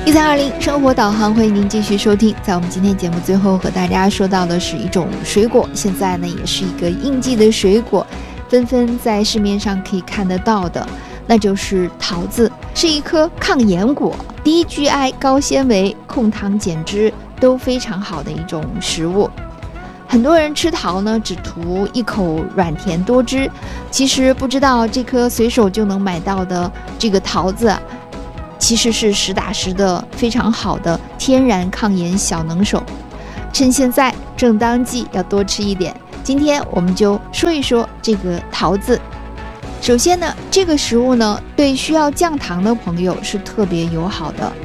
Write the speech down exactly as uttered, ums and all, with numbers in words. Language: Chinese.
一三二零生活导航，欢迎您继续收听。在我们今天节目最后和大家说到的是一种水果，现在呢也是一个应季的水果，纷纷在市面上可以看得到的，那就是桃子，是一颗抗炎果，低 G I 高纤维，控糖减脂都非常好的一种食物。很多人吃桃呢只图一口软甜多汁，其实不知道这颗随手就能买到的这个桃子其实是实打实的非常好的天然抗炎小能手，趁现在正当季，要多吃一点。今天我们就说一说这个桃子。首先呢，这个食物呢对需要降糖的朋友是特别友好的，